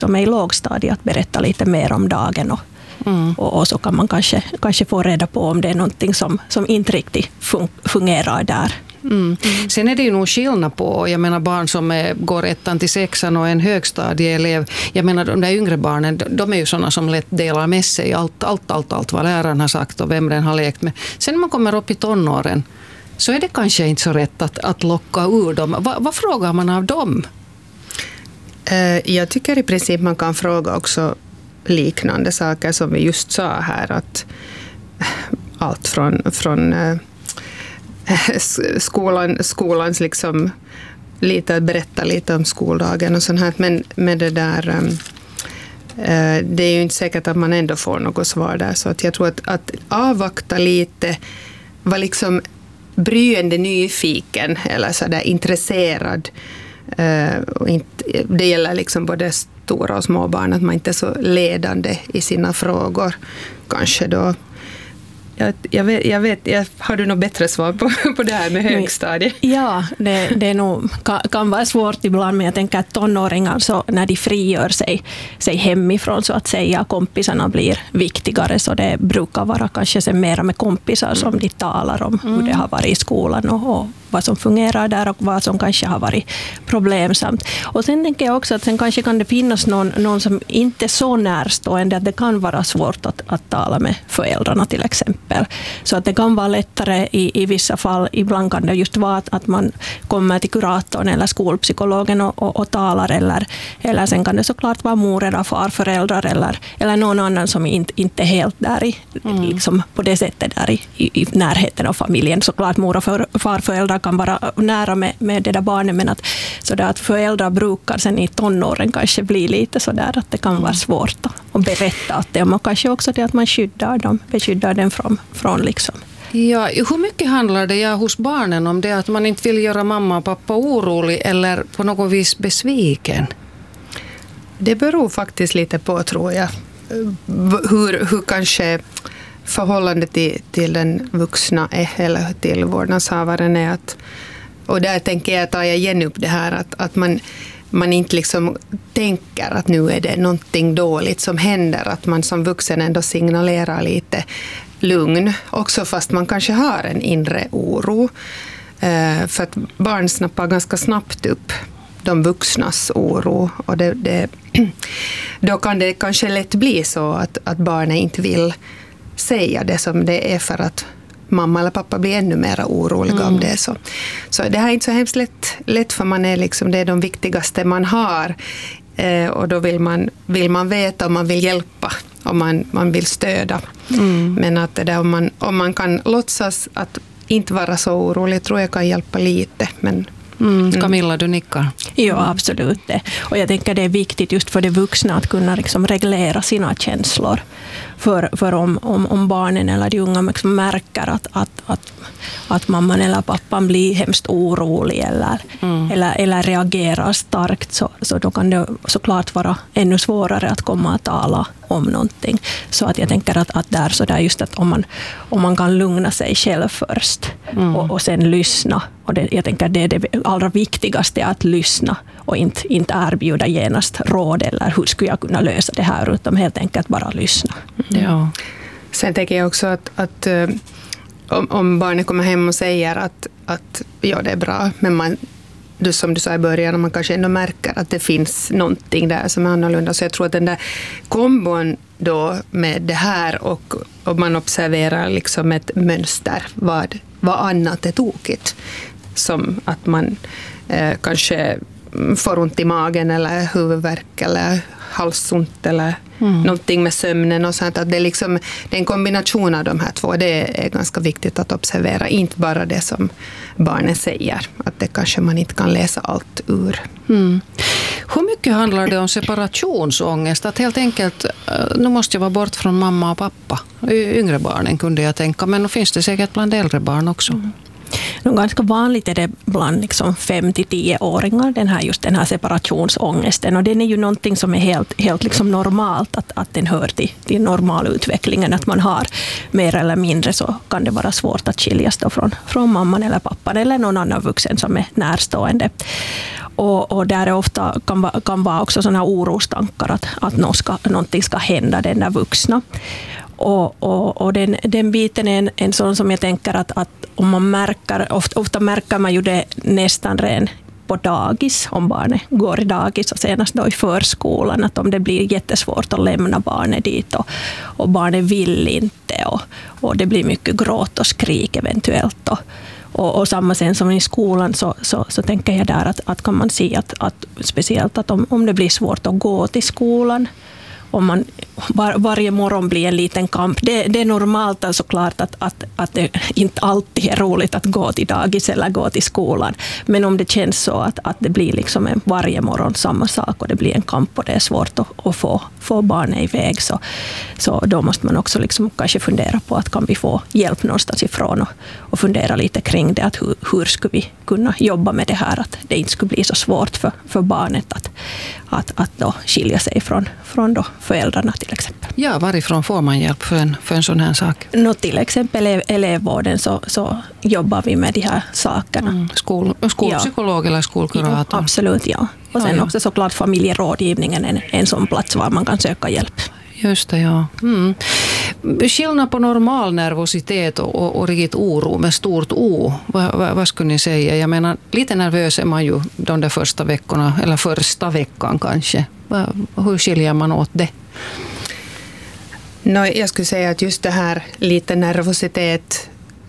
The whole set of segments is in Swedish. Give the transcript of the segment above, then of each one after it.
som är i lågstadiet att berätta lite mer om dagen och så kan man kanske få reda på om det är någonting som inte riktigt fungerar där. Sen är det ju nog skillnad på, jag menar barn som går 1:an till 6:an och en högstadieelev, jag menar de där yngre barnen, de är ju sådana som lätt delar med sig allt vad läraren har sagt och vem den har lekt med. Sen när man kommer upp i tonåren så är det kanske inte så rätt att locka ur dem. Vad frågar man av dem? Jag tycker i princip man kan fråga också liknande saker som vi just sa här, att allt från skolans liksom berätta lite om skoldagen och sånt här, men med det där det är ju inte säkert att man ändå får något svar där, så att jag tror att avvakta lite, vara liksom bryende nyfiken eller så där intresserad. Det gäller liksom både stora och små barn, att man inte är så ledande i sina frågor kanske då. Jag vet, har du något bättre svar på det här med högstadiet? Ja, det är nog, kan vara svårt ibland, men jag tänker att tonåringar så när de frigör sig hemifrån så att säga, kompisarna blir viktigare, så det brukar vara kanske sen mera med kompisar som de talar om hur det har varit i skolan och vad som fungerar där och vad som kanske har varit problemsamt. Och sen tänker jag också att sen kanske kan det finnas någon som inte är så närstående att det kan vara svårt att tala med föräldrarna till exempel. Så att det kan vara lättare i vissa fall. Ibland kan det just vara att man kommer till kuratorn eller skolpsykologen och talar, eller sen kan det såklart vara mor eller farföräldrar eller någon annan som inte är helt där liksom på det sättet där i närheten av familjen. Såklart mor och farföräldrar kan vara nära med det där barnet, men att föräldrar brukar sen i tonåren kanske bli lite sådär att det kan vara svårt att berätta att det, och kanske också det att man beskyddar dem från liksom. Ja, hur mycket handlar det hos barnen om det att man inte vill göra mamma och pappa orolig eller på något vis besviken? Det beror faktiskt lite på, tror jag, hur kanske förhållandet till den vuxna är eller till vårdnadshavaren är. Och där tänker jag, tar jag igen upp det här att man inte liksom tänker att nu är det någonting dåligt som händer, att man som vuxen ändå signalerar lite lugn, också fast man kanske har en inre oro. För att barn snappar ganska snabbt upp de vuxnas oro, och då kan det kanske lätt bli så att barnen inte vill säga det som det är för att mamma eller pappa blir ännu mer oroliga om det. Så det här är inte så hemskt lätt för man är liksom, det är de viktigaste man har, och då vill man veta om man vill hjälpa, om man vill stödja. Men att det där, om man kan låtsas att inte vara så orolig, tror jag kan hjälpa lite, men Camilla, du nickar. Ja, absolut det. Och jag tänker det är viktigt just för de vuxna att kunna liksom reglera sina känslor. För om barnen eller de unga liksom märker att mamman eller pappan blir hemskt orolig eller reagerar starkt, så då kan det såklart vara ännu svårare att komma och tala om någonting. Så att jag tänker att där så där just att om man kan lugna sig själv först och sen lyssna. Och jag tänker det är det allra viktigaste, att lyssna och inte erbjuda genast råd eller hur skulle jag kunna lösa det här, utan helt enkelt bara lyssna. Ja. Sen tänker jag också att om barnet kommer hem och säger att ja, det är bra, men som du sa i början, man kanske ändå märker att det finns någonting där som är annorlunda. Så jag tror att den där kombon då med det här och man observerar liksom ett mönster, vad annat är tokigt. Som att man kanske får ont i magen eller huvudvärk eller halsont eller någonting med sömnen och sånt. Att det är liksom en kombination av de här två. Det är ganska viktigt att observera, inte bara det som barnen säger. Att det kanske man inte kan läsa allt ur. Hur mycket handlar det om separationsångest? Att helt enkelt, nu måste jag vara bort från mamma och pappa. Yngre barnen kunde jag tänka, men då finns det säkert bland äldre barn också. Ganska vanligt är det bland liksom 5-10-åringar, den här separationsångesten. Och den är ju någonting som är helt liksom normalt, att den hör till normalutvecklingen. Att man har mer eller mindre, så kan det vara svårt att skiljas då från mamman eller pappan eller någon annan vuxen som är närstående. Och där är ofta kan vara också sådana orostankar att någonting ska hända den där vuxna. Och den biten är en sån som jag tänker att om man märker, ofta märker man ju det nästan redan på dagis, om barnet går i dagis och senast då i förskolan, att om det blir jättesvårt att lämna barnet dit och barnet vill inte och det blir mycket gråt och skrik eventuellt och samma sen som i skolan så tänker jag där att kan man se att speciellt att om det blir svårt att gå till skolan, om man varje morgon blir en liten kamp. Det är normalt alltså klart att det inte alltid är roligt att gå till dagis eller gå till skolan. Men om det känns så att det blir liksom varje morgon samma sak och det blir en kamp och det är svårt att få barnet iväg så då måste man också liksom kanske fundera på att kan vi få hjälp någonstans ifrån och fundera lite kring det. Att hur skulle vi kunna jobba med det här att det inte skulle bli så svårt för barnet att då skilja sig från då föräldrarna till exempel. Ja, varifrån får man hjälp för en sån här sak? Till exempel elevvården så jobbar vi med de här sakerna. Skolpsykolog eller skolkurator? Ja, absolut, ja. Och sen också såklart familjerådgivningen är en sån plats var man kan söka hjälp. Just det, ja. Skillnad på normal nervositet och riktigt oro med stort O. Vad skulle ni säga? Jag menar, lite nervös är man ju de där första veckorna, eller första veckan kanske. Hur skiljer man åt det? Jag skulle säga att just det här lite nervositet,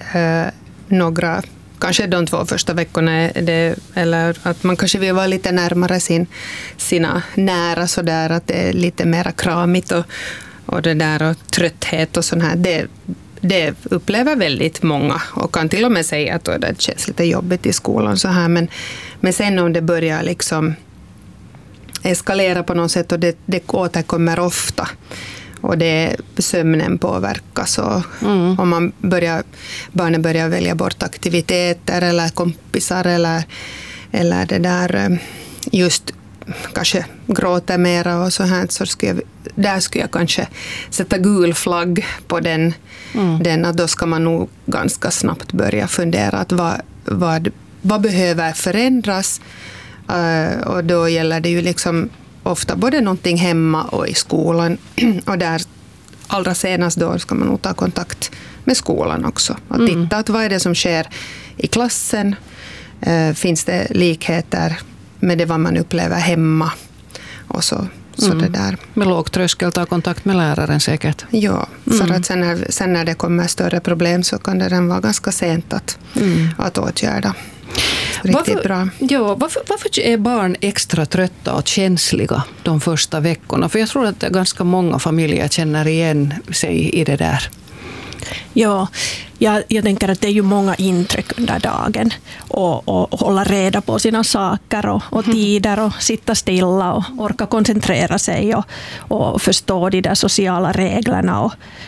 några, kanske de 2 första veckorna, eller att man kanske vill vara lite närmare sina nära sådär, att det är lite mera kramigt och det där och trötthet och sånt här, det upplever väldigt många och kan till och med säga att det känns lite jobbigt i skolan så här, men sen om det börjar liksom eskalera på något sätt och det återkommer ofta och det sömnen påverkas och om barnen börjar välja bort aktiviteter eller kompisar eller det där just kanske gråter mera och så här, så skulle jag kanske sätta gul flagg på den att då ska man nog ganska snabbt börja fundera att vad behöver förändras, och då gäller det ju liksom ofta både någonting hemma och i skolan, och där allra senast då ska man nog ta kontakt med skolan också och titta att vad är det som sker i klassen, finns det likheter med det vad man upplever hemma och så det där. Med låg tröskel ta kontakt med läraren säkert. Ja, för att sen när det kommer större problem så kan det redan vara ganska sent att åtgärda. Riktigt bra. Ja, varför är barn extra trötta och känsliga de första veckorna? För jag tror att ganska många familjer känner igen sig i det där. Ja, jag tänker att det är ju många intryck under dagen och hålla reda på sina saker och tider och sitta stilla och orka koncentrera sig och förstå de där sociala reglerna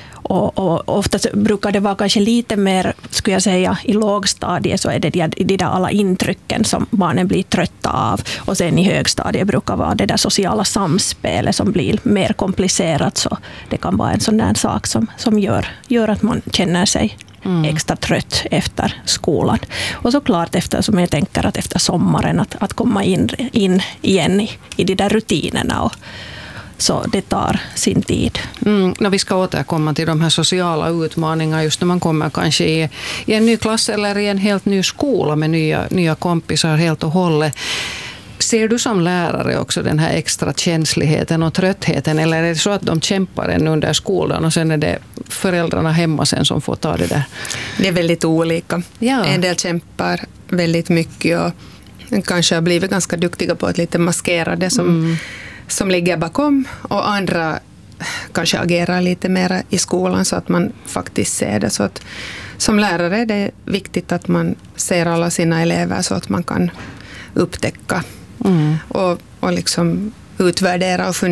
och ofta brukar det vara kanske lite mer, skulle jag säga, i lågstadiet så är det de där alla intrycken som barnen blir trötta av, och sen i högstadiet brukar vara det där sociala samspelet som blir mer komplicerat, så det kan vara en sån där sak som gör att man känner sig extra trött efter skolan. Och såklart som jag tänker att efter sommaren att komma in igen i de där rutinerna så det tar sin tid. Vi ska återkomma till de här sociala utmaningarna just när man kommer kanske i en ny klass eller i en helt ny skola med nya kompisar helt och hållet. Ser du som lärare också den här extra känsligheten och tröttheten, eller är det så att de kämpar ännu under skolan och sen är det föräldrarna hemma sen som får ta det där? Det är väldigt olika. Ja. En del kämpar väldigt mycket och kanske har blivit ganska duktiga på att lite maskera det som ligger bakom, och andra kanske agerar lite mer i skolan så att man faktiskt ser det. Så att som lärare är det viktigt att man ser alla sina elever så att man kan upptäcka och liksom utvärdera och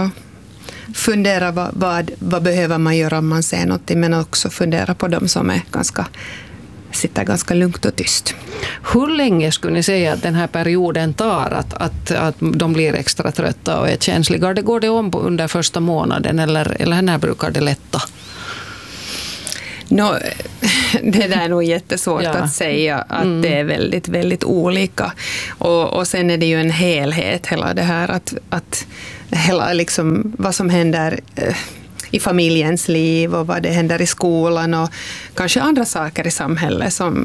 fundera vad behöver man göra om man ser något, men också fundera på dem som sitter ganska lugnt och tyst. Hur länge skulle ni säga att den här perioden tar att de blir extra trötta och är känsliga? Går det om under första månaden eller när brukar det lätta? Det där är nog jättesvårt att säga att det är väldigt, väldigt olika. Och sen är det ju en helhet, hela det här att hela liksom vad som händer i familjens liv och vad det händer i skolan och kanske andra saker i samhället som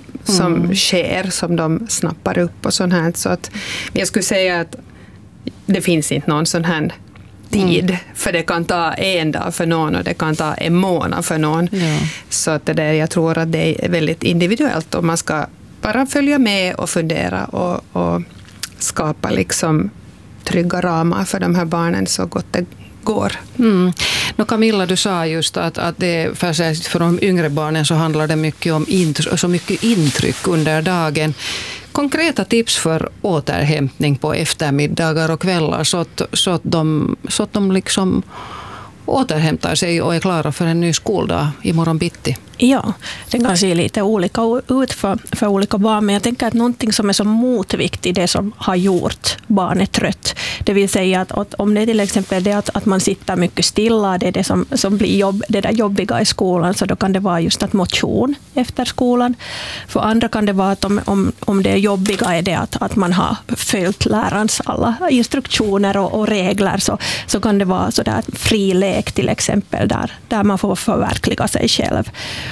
sker, som de snappar upp och sånt här. Så att jag skulle säga att det finns inte någon sån här tid, för det kan ta en dag för någon och det kan ta en månad för någon. Ja. Så att jag tror att det är väldigt individuellt och man ska bara följa med och fundera och skapa liksom trygga ramar för de här barnen så gott det går. Camilla, du sa just att det för de yngre barnen så handlar det mycket om så mycket intryck under dagen. Konkreta tips för återhämtning på eftermiddagar och kvällar så att de liksom återhämtar sig och är klara för en ny skoldag imorgon bitti. Ja, det kan se lite olika ut för olika barn, men jag tänker att någonting som är så motvikt i det som har gjort barnet trött, det vill säga att om det är till exempel det att man sitter mycket stilla, det är det som blir det där jobbiga i skolan, så då kan det vara just att motion efter skolan. För andra kan det vara att om det jobbiga är det att man har följt lärarens alla instruktioner och regler, så kan det vara sådär fri lek till exempel där man får förverkliga sig själv.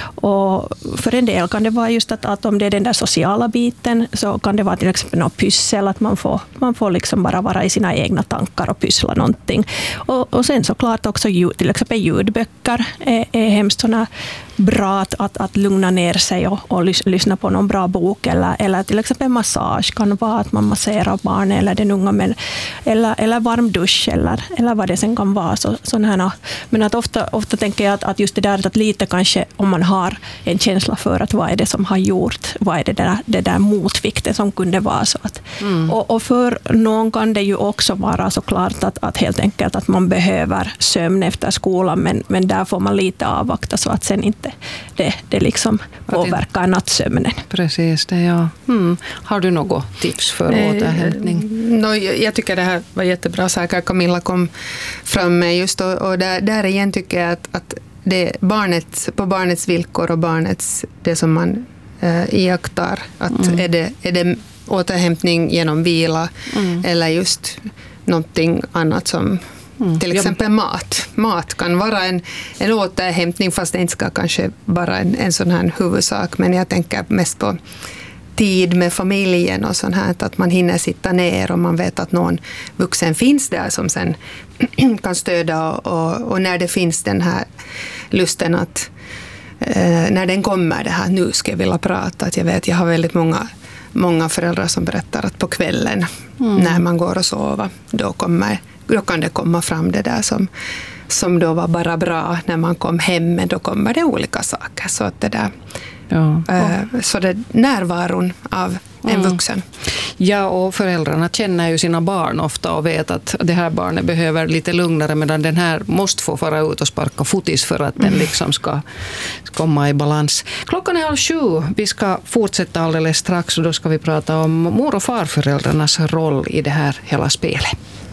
Och för en del kan det vara just att om det är den där sociala biten, så kan det vara till exempel något pyssel, att man får liksom bara vara i sina egna tankar och pyssla någonting. Och sen såklart också till exempel ljudböcker är hemskt såna bra att lugna ner sig och lyssna på någon bra bok, eller till exempel massage kan vara att man masserar barnet eller den unga, eller varm dusch eller vad det sen kan vara. Men att ofta tänker jag att just det där att lite kanske om man har en känsla för att vad är det som har gjort, vad är det där motvikten som kunde vara så att. Och för någon kan det ju också vara såklart att helt enkelt att man behöver sömn efter skolan, men där får man lite avvakta så att sen inte det liksom påverkar nattsömnen. Precis det, ja. Har du något tips för återhämtning? Jag tycker det här var jättebra saker Camilla kom fram med just, och där igen tycker jag att det på barnets villkor och det som man iakttar, att är det återhämtning genom vila eller just någonting annat som till exempel mat. Mat kan vara en återhämtning, fast det inte ska kanske vara en sån här huvudsak, men jag tänker mest på tid med familjen och sånt här, att man hinner sitta ner och man vet att någon vuxen finns där som sen kan stödja och när det finns den här lusten att när den kommer det här, nu ska jag vilja prata, att jag har väldigt många föräldrar som berättar att på kvällen när man går och sover, då kan det komma fram det där som då var bara bra när man kom hem, men då kommer det olika saker, så att det där så det är närvaron av en vuxen. Ja, och föräldrarna känner ju sina barn ofta och vet att det här barnet behöver lite lugnare, medan den här måste få fara ut och sparka fotis för att den liksom ska komma i balans. Klockan är 6:30. Vi ska fortsätta alldeles strax och då ska vi prata om mor- och farföräldrarnas roll i det här hela spelet.